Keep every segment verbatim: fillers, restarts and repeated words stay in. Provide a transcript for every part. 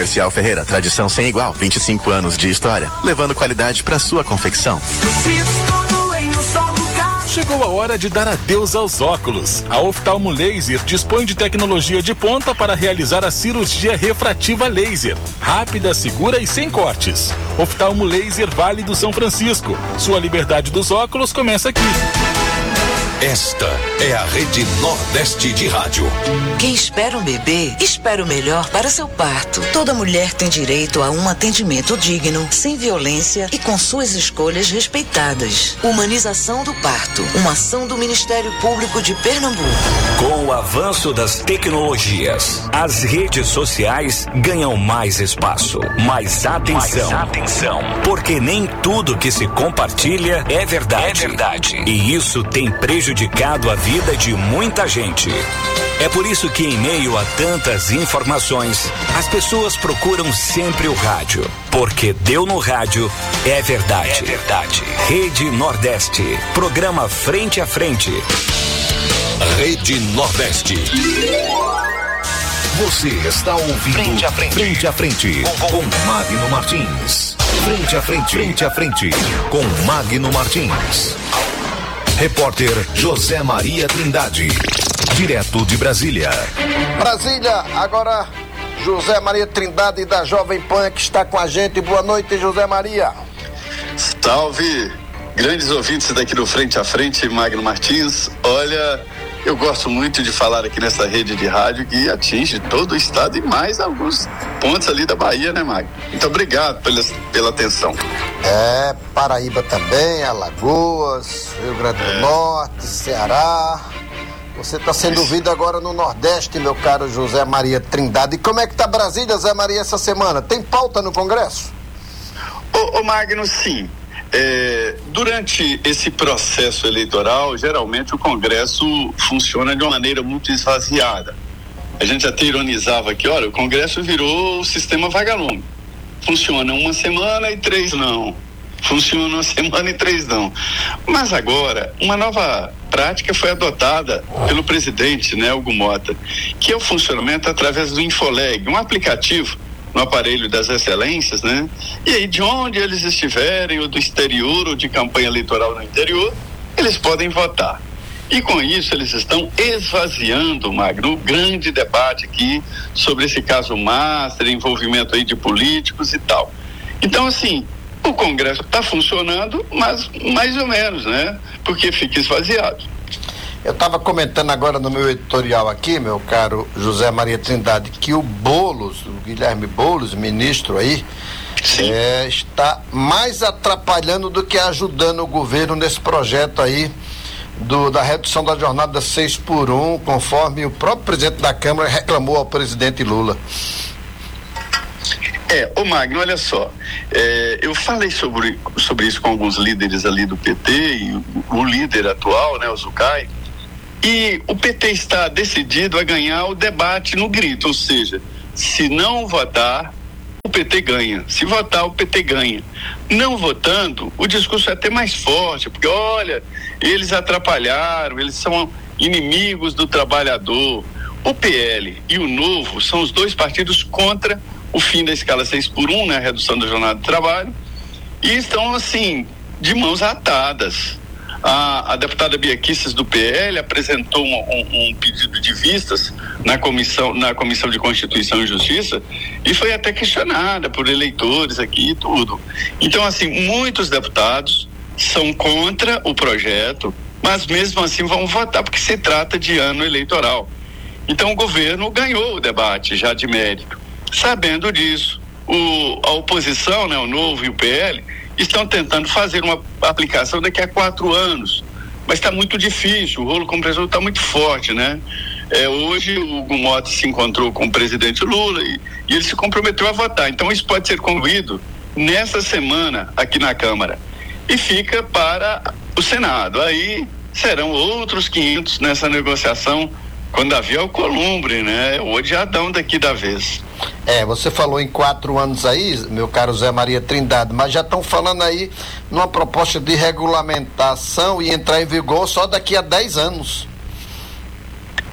Comercial Ferreira, tradição sem igual, vinte e cinco anos de história, levando qualidade para sua confecção. Chegou a hora de dar adeus aos óculos. A Oftalmo Laser dispõe de tecnologia de ponta para realizar a cirurgia refrativa laser. Rápida, segura e sem cortes. Oftalmo Laser Vale do São Francisco. Sua liberdade dos óculos começa aqui. Esta é a Rede Nordeste de Rádio. Quem espera um bebê, espera o melhor para seu parto. Toda mulher tem direito a um atendimento digno, sem violência e com suas escolhas respeitadas. Humanização do parto, uma ação do Ministério Público de Pernambuco. Com o avanço das tecnologias, as redes sociais ganham mais espaço, mais atenção. Mais atenção. Porque nem tudo que se compartilha é verdade. É verdade. E isso tem prejudicado prejudicado a vida de muita gente. É por isso que, em meio a tantas informações, as pessoas procuram sempre o rádio. Porque deu no rádio é verdade. É verdade. Rede Nordeste. Programa Frente a Frente. Rede Nordeste. Você está ouvindo Frente a Frente. Frente a Frente. Com, com Magno Martins. Frente a Frente. Frente a Frente. Com Magno Martins. Repórter José Maria Trindade, direto de Brasília. Brasília, agora José Maria Trindade da Jovem Pan que está com a gente. Boa noite, José Maria. Salve, grandes ouvintes daqui do Frente a Frente, Magno Martins. Olha, eu gosto muito de falar aqui nessa rede de rádio que atinge todo o estado e mais alguns pontos ali da Bahia, né, Magno? Muito obrigado pela, pela atenção. É, Paraíba também, Alagoas, Rio Grande do é. Norte, Ceará. Você está sendo Isso. ouvido agora no Nordeste, meu caro José Maria Trindade. E como é que tá Brasília, Zé Maria, essa semana? Tem pauta no Congresso? Ô, ô Magno, sim. É, durante esse processo eleitoral, geralmente o Congresso funciona de uma maneira muito esvaziada. A gente até ironizava aqui, olha, o Congresso virou o sistema vagalume. Funciona uma semana e três não. Funciona uma semana e três não. Mas agora, uma nova prática foi adotada pelo presidente, né, Hugo Mota, que é o funcionamento através do Infoleg, um aplicativo no aparelho das excelências, né? E aí, de onde eles estiverem, ou do exterior, ou de campanha eleitoral no interior, eles podem votar. E com isso eles estão esvaziando, Magno, o grande debate aqui sobre esse caso Master, envolvimento aí de políticos e tal. Então, assim, o Congresso está funcionando, mas mais ou menos, né? Porque fica esvaziado. Eu estava comentando agora no meu editorial aqui, meu caro José Maria Trindade, que o Boulos, o Guilherme Boulos, ministro aí, é, está mais atrapalhando do que ajudando o governo nesse projeto aí do, da redução da jornada seis por um, conforme o próprio presidente da Câmara reclamou ao presidente Lula. É, ô Magno, olha só, é, eu falei sobre, sobre isso com alguns líderes ali do P T e o, o líder atual, né, o Zucai, e o P T está decidido a ganhar o debate no grito, ou seja, se não votar, o P T ganha, se votar, o P T ganha. Não votando, o discurso é até mais forte, porque olha, eles atrapalharam, eles são inimigos do trabalhador. O P L e o Novo são os dois partidos contra o fim da escala seis por um, né, a redução da jornada de trabalho, e estão assim, de mãos atadas. A, a deputada Bia Kicis do P L apresentou um, um, um pedido de vistas na comissão, na Comissão de Constituição e Justiça e foi até questionada por eleitores aqui e tudo. Então, assim, muitos deputados são contra o projeto, mas mesmo assim vão votar porque se trata de ano eleitoral. Então o governo ganhou o debate já de mérito. Sabendo disso, o, a oposição, né, o Novo e o P L, estão tentando fazer uma aplicação daqui a quatro anos, mas está muito difícil, o rolo compressor está muito forte, né? É, hoje o Hugo Mota se encontrou com o presidente Lula e, e ele se comprometeu a votar, então isso pode ser concluído nessa semana aqui na Câmara e fica para o Senado, aí serão outros quinhentos nessa negociação com Davi Alcolumbre, né? O odiadão daqui da vez. É, você falou em quatro anos aí, meu caro Zé Maria Trindade, mas já estão falando aí numa proposta de regulamentação e entrar em vigor só daqui a dez anos.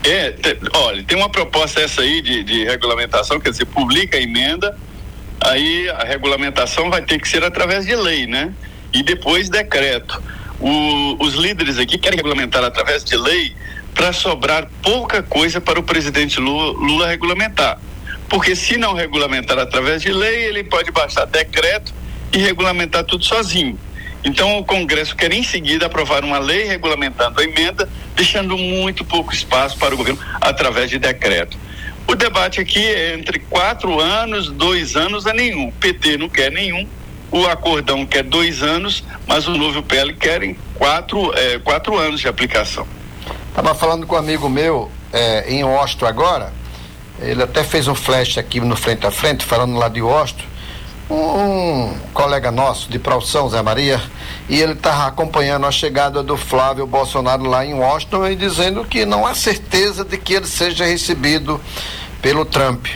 É, te, olha, tem uma proposta essa aí de, de regulamentação, quer dizer, publica a emenda, aí a regulamentação vai ter que ser através de lei, né? E depois decreto. O, os líderes aqui querem regulamentar através de lei para sobrar pouca coisa para o presidente Lula, Lula regulamentar. Porque se não regulamentar através de lei, ele pode baixar decreto e regulamentar tudo sozinho. Então o Congresso quer em seguida aprovar uma lei regulamentando a emenda, deixando muito pouco espaço para o governo através de decreto. O debate aqui é entre quatro anos, dois anos a nenhum. O P T não quer nenhum, o Acordão quer dois anos, mas o Novo P L querem quatro, é, quatro anos de aplicação. Estava falando com um amigo meu é, em Washington agora, ele até fez um flash aqui no Frente a Frente, falando lá de Washington, um, um colega nosso de profissão, Zé Maria, e ele estava acompanhando a chegada do Flávio Bolsonaro lá em Washington e dizendo que não há certeza de que ele seja recebido pelo Trump.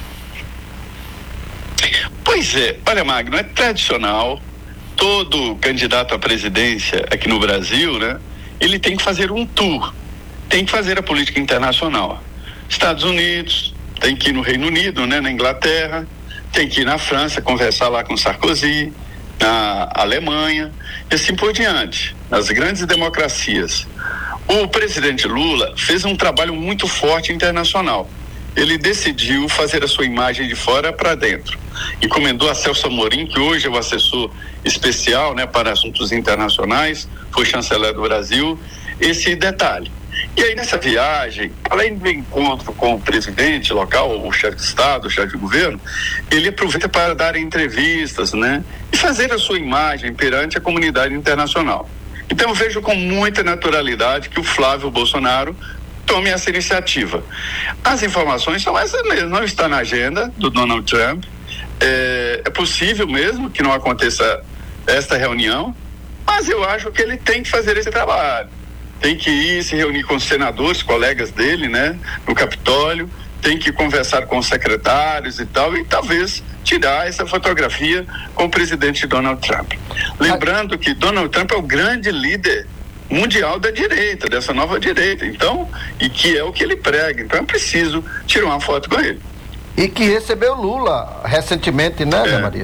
Pois é, olha, Magno, é tradicional, todo candidato à presidência aqui no Brasil, né, ele tem que fazer um tour, tem que fazer a política internacional. Estados Unidos, tem que ir no Reino Unido, né, na Inglaterra, tem que ir na França, conversar lá com Sarkozy, na Alemanha, e assim por diante, nas grandes democracias. O presidente Lula fez um trabalho muito forte internacional. Ele decidiu fazer a sua imagem de fora para dentro. Encomendou a Celso Amorim, que hoje é o assessor especial, né, para assuntos internacionais, foi chanceler do Brasil, esse detalhe. E aí nessa viagem, além do encontro com o presidente local, o chefe de Estado, o chefe de governo, ele aproveita para dar entrevistas, né, e fazer a sua imagem perante a comunidade internacional. Então eu vejo com muita naturalidade que o Flávio Bolsonaro tome essa iniciativa. As informações são essas mesmo, não está na agenda do Donald Trump. É, é possível mesmo que não aconteça esta reunião, mas eu acho que ele tem que fazer esse trabalho. Tem que ir se reunir com os senadores, colegas dele, né, no Capitólio, tem que conversar com os secretários e tal, e talvez tirar essa fotografia com o presidente Donald Trump. Lembrando que Donald Trump é o grande líder mundial da direita, dessa nova direita, então, e que é o que ele prega, então é preciso tirar uma foto com ele. E que recebeu Lula recentemente, né, Zé é. Maria?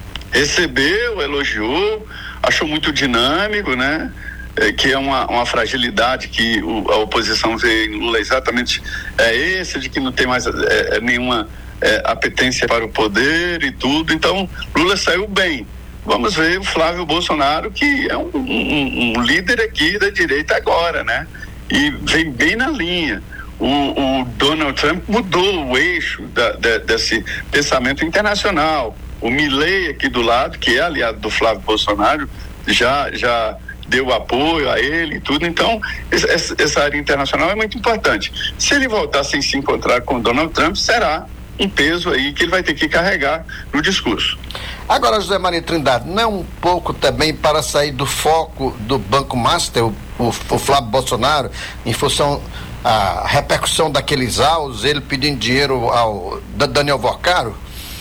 Recebeu, elogiou, achou muito dinâmico, né? É, que é uma, uma fragilidade que o, a oposição vê em Lula, exatamente é esse, de que não tem mais é, é, nenhuma é, apetência para o poder e tudo. Então Lula saiu bem. Vamos ver o Flávio Bolsonaro, que é um, um, um líder aqui da direita agora, né? E vem bem na linha. O, o Donald Trump mudou o eixo da, da, desse pensamento internacional. O Milei aqui do lado, que é aliado do Flávio Bolsonaro, já já deu apoio a ele e tudo. Então essa, essa área internacional é muito importante. Se ele voltar sem se encontrar com Donald Trump, será um peso aí que ele vai ter que carregar no discurso. Agora, José Maria Trindade, não é um pouco também para sair do foco do Banco Master, o, o, o Flávio Bolsonaro, em função a repercussão daqueles autos, ele pedindo dinheiro ao Daniel Vorcaro?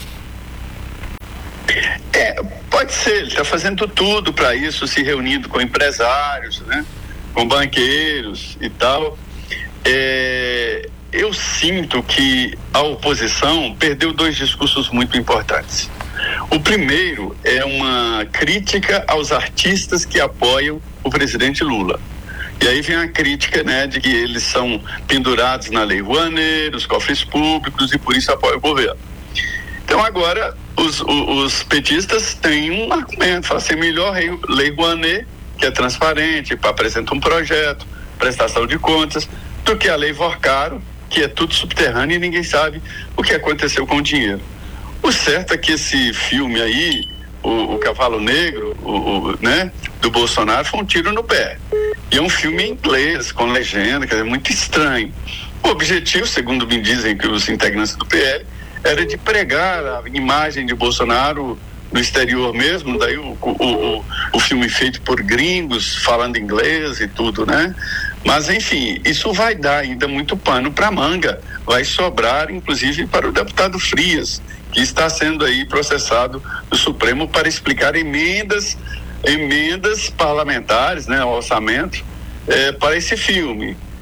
É, pode ser, ele está fazendo tudo para isso, se reunindo com empresários, né, com banqueiros e tal. É, eu sinto que a oposição perdeu dois discursos muito importantes. O primeiro é uma crítica aos artistas que apoiam o presidente Lula. E aí vem a crítica, né, de que eles são pendurados na Lei Rouanet, nos cofres públicos, e por isso apoiam o governo. Então agora os, os, os petistas têm um argumento, falam assim, melhor Lei Rouanet, que é transparente, apresenta um projeto, prestação de contas, do que a Lei Vorcaro, que é tudo subterrâneo e ninguém sabe o que aconteceu com o dinheiro. O certo é que esse filme aí, o, o Cavalo Negro, o, o, né, do Bolsonaro, foi um tiro no pé. E é um filme em inglês, com legenda, quer dizer, muito estranho. O objetivo, segundo me dizem que os integrantes do P L, era de pregar a imagem de Bolsonaro no exterior mesmo, daí o, o, o, o filme feito por gringos, falando inglês e tudo, né? Mas, enfim, isso vai dar ainda muito pano para manga, vai sobrar, inclusive, para o deputado Frias, que está sendo aí processado no Supremo para explicar emendas, emendas parlamentares, né, ao orçamento, eh, para esse filme.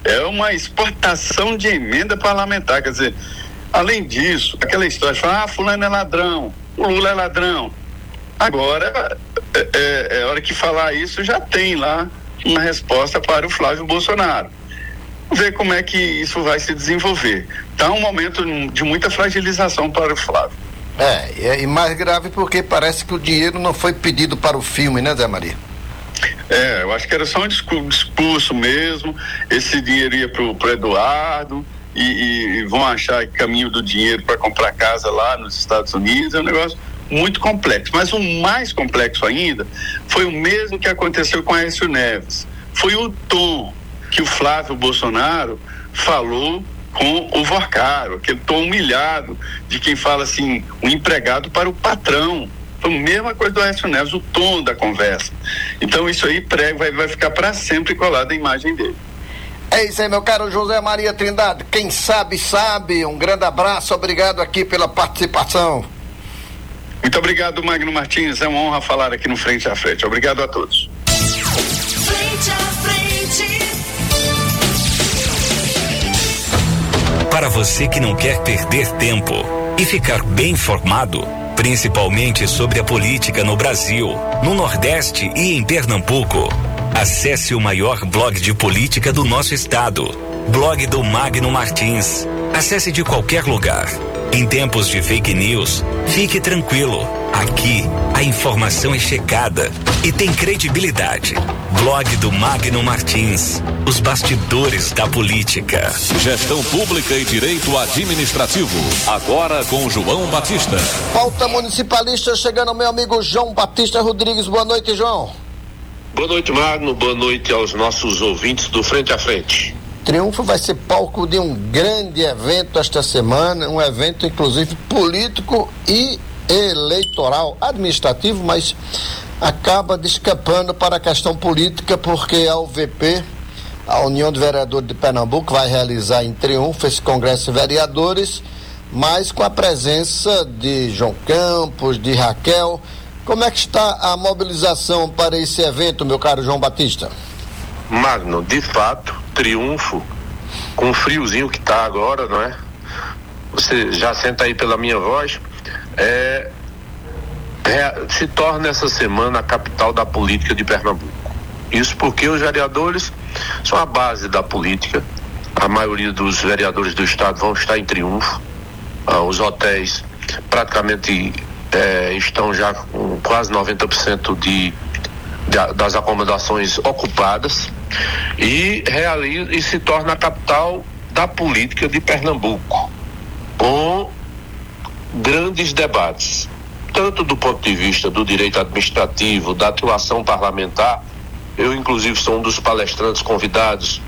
é uma exportação de emenda parlamentar, quer dizer, além disso, aquela história de falar, ah, fulano é ladrão, o Lula é ladrão. Agora, é, é, é hora que falar isso, já tem lá uma resposta para o Flávio Bolsonaro. Vamos ver como é que isso vai se desenvolver. Está um momento de muita fragilização para o Flávio. É, e mais grave porque parece que o dinheiro não foi pedido para o filme, né, Zé Maria? É, eu acho que era só um discurso mesmo, esse dinheiro ia pro, pro Eduardo e, e, e vão achar caminho do dinheiro para comprar casa lá nos Estados Unidos, é um negócio muito complexo, mas o mais complexo ainda foi o mesmo que aconteceu com Aécio Neves, foi o tom que o Flávio Bolsonaro falou com o Vorcaro, aquele tom humilhado de quem fala assim, o empregado para o patrão. Foi a mesma coisa do Aécio Neves, o tom da conversa. Então isso aí prega, vai, vai ficar para sempre colado a imagem dele. É isso aí, meu caro José Maria Trindade, quem sabe, sabe, um grande abraço, obrigado aqui pela participação. Muito obrigado, Magno Martins, é uma honra falar aqui no Frente a Frente, obrigado a todos. Frente a Frente. Para você que não quer perder tempo e ficar bem informado, principalmente sobre a política no Brasil, no Nordeste e em Pernambuco, acesse o maior blog de política do nosso estado, blog do Magno Martins. Acesse de qualquer lugar. Em tempos de fake news, fique tranquilo. Aqui, a informação é checada e tem credibilidade. Blog do Magno Martins. Os bastidores da política. Gestão Pública e Direito Administrativo. Agora com João Batista. Pauta municipalista chegando, meu amigo João Batista Rodrigues. Boa noite, João. Boa noite, Magno. Boa noite aos nossos ouvintes do Frente a Frente. Triunfo vai ser palco de um grande evento esta semana, um evento inclusive político e eleitoral, administrativo, mas acaba descapando para a questão política, porque a U V P, a União de Vereadores de Pernambuco, vai realizar em Triunfo esse congresso de vereadores, mas com a presença de João Campos, de Raquel. Como é que está a mobilização para esse evento, meu caro João Batista? Magno, de fato, Triunfo, com o friozinho que está agora, não é? Você já senta aí pela minha voz, é, é, se torna essa semana a capital da política de Pernambuco. Isso porque os vereadores são a base da política. A maioria dos vereadores do estado vão estar em Triunfo. Ah, os hotéis praticamente é, estão já com quase noventa por cento de, de, das acomodações ocupadas e, realiza, e se torna a capital da política de Pernambuco, com grandes debates, tanto do ponto de vista do direito administrativo, da atuação parlamentar. Eu, inclusive, sou um dos palestrantes convidados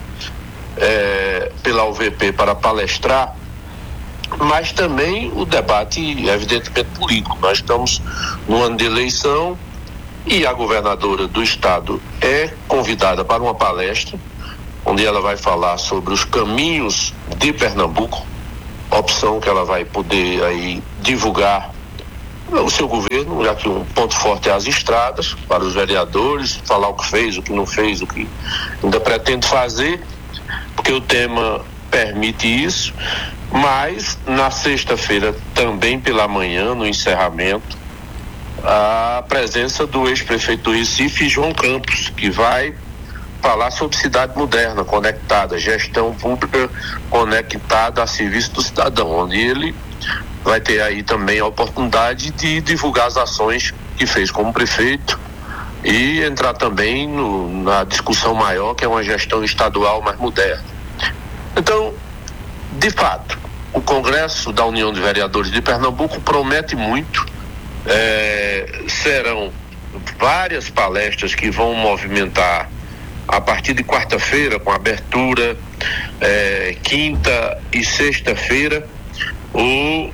é, pela U V P para palestrar, mas também o debate, evidentemente, político. Nós estamos no ano de eleição e a governadora do estado é convidada para uma palestra, onde ela vai falar sobre os caminhos de Pernambuco, opção que ela vai poder aí divulgar o seu governo, já que um ponto forte é as estradas, para os vereadores, falar o que fez, o que não fez, o que ainda pretende fazer, porque o tema permite isso. Mas na sexta-feira, também pela manhã, no encerramento, a presença do ex-prefeito do Recife, João Campos, que vai falar sobre cidade moderna, conectada, gestão pública conectada a serviço do cidadão, onde ele vai ter aí também a oportunidade de divulgar as ações que fez como prefeito e entrar também no, na discussão maior, que é uma gestão estadual mais moderna. Então, de fato, o Congresso da União de Vereadores de Pernambuco promete muito. É, serão várias palestras que vão movimentar a partir de quarta-feira, com abertura, é, quinta e sexta-feira, o,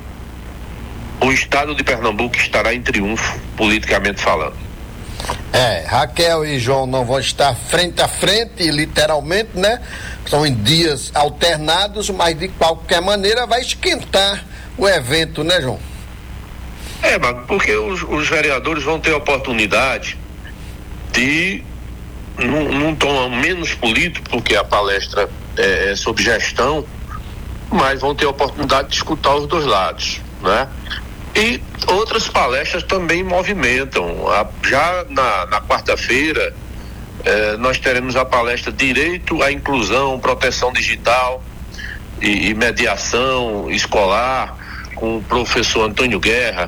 o estado de Pernambuco estará em triunfo, politicamente falando. É, Raquel e João não vão estar frente a frente, literalmente, né? São em dias alternados, mas de qualquer maneira vai esquentar o evento, né, João? É, mas porque os, os vereadores vão ter a oportunidade de num, num tom menos político, porque a palestra é, é sobre gestão, mas vão ter a oportunidade de escutar os dois lados, né? E outras palestras também movimentam. A, já na, na quarta-feira, eh, nós teremos a palestra Direito à Inclusão, Proteção Digital e, e Mediação Escolar, com o professor Antônio Guerra,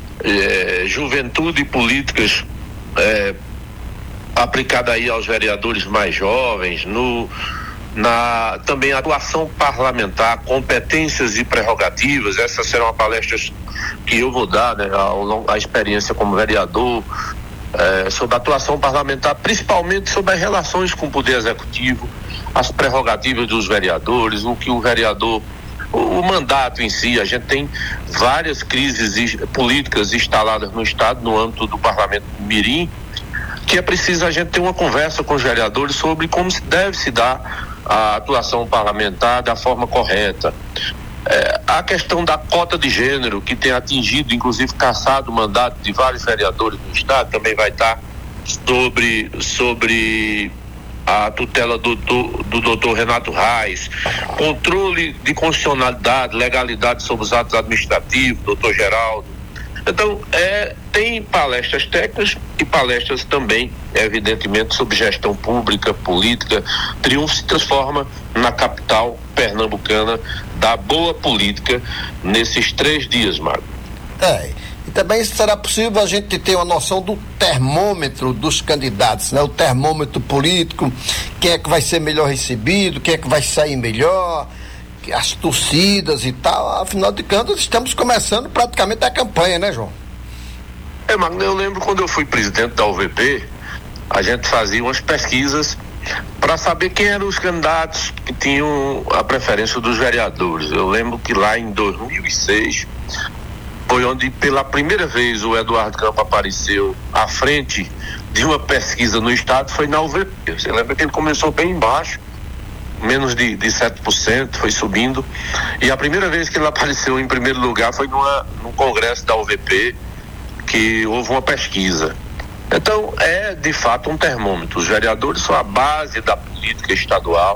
eh, Juventude e Políticas eh, aplicada aí aos vereadores mais jovens, no, na, também atuação parlamentar, competências e prerrogativas. Essas serão palestras que eu vou dar, né, a, a experiência como vereador, eh, sobre a atuação parlamentar, principalmente sobre as relações com o Poder Executivo, as prerrogativas dos vereadores, o que o vereador, o, o mandato em si. A gente tem várias crises políticas instaladas no Estado, no âmbito do Parlamento Mirim, que é preciso a gente ter uma conversa com os vereadores sobre como se deve se dar a atuação parlamentar da forma correta. É, a questão da cota de gênero, que tem atingido, inclusive cassado o mandato de vários vereadores do Estado, também vai estar sobre, sobre a tutela do, do, do doutor Renato Reis, controle de constitucionalidade, legalidade sobre os atos administrativos, doutor Geraldo. Então, é, tem palestras técnicas e palestras também, evidentemente, sobre gestão pública, política. Triunfo se transforma na capital pernambucana da boa política nesses três dias, Marco. É, e também será possível a gente ter uma noção do termômetro dos candidatos, né? O termômetro político, quem é que vai ser melhor recebido, quem é que vai sair melhor, as torcidas e tal. Afinal de contas, estamos começando praticamente a campanha, né, João? É, Magno, eu lembro quando eu fui presidente da U V P, a gente fazia umas pesquisas para saber quem eram os candidatos que tinham a preferência dos vereadores. Eu lembro que lá em dois mil e seis foi onde pela primeira vez o Eduardo Campos apareceu à frente de uma pesquisa no estado, foi na U V P. Você lembra que ele começou bem embaixo, menos de, de sete por cento, foi subindo, e a primeira vez que ele apareceu em primeiro lugar foi numa, num congresso da U V P, que houve uma pesquisa. Então, é de fato um termômetro. Os vereadores são a base da política estadual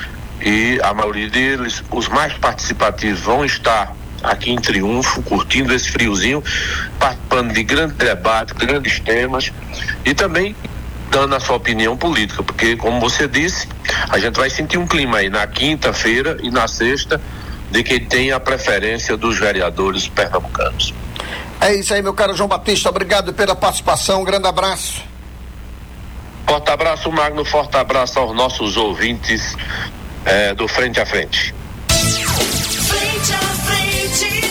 e a maioria deles, os mais participativos, vão estar aqui em Triunfo, curtindo esse friozinho, participando de grandes debates, grandes temas e também dando a sua opinião política, porque, como você disse, a gente vai sentir um clima aí na quinta-feira e na sexta de quem tem a preferência dos vereadores pernambucanos. É isso aí, meu caro João Batista, obrigado pela participação, um grande abraço. Forte abraço, Magno, forte abraço aos nossos ouvintes eh, do Frente a Frente. Frente a Frente.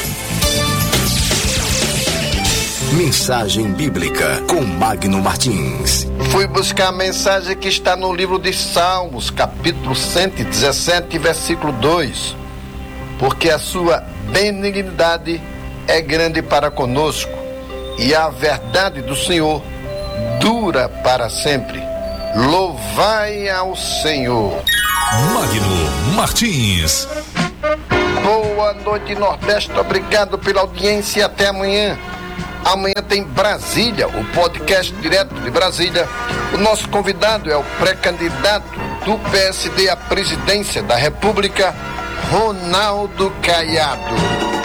Mensagem Bíblica com Magno Martins. Fui buscar a mensagem que está no livro de Salmos, capítulo cento e dezessete, versículo dois. Porque a sua benignidade é grande para conosco, e a verdade do Senhor dura para sempre. Louvai ao Senhor. Magno Martins. Boa noite, Nordeste. Obrigado pela audiência e até amanhã. Amanhã tem Brasília, o podcast direto de Brasília. O nosso convidado é o pré-candidato do P S D à presidência da República, Ronaldo Caiado.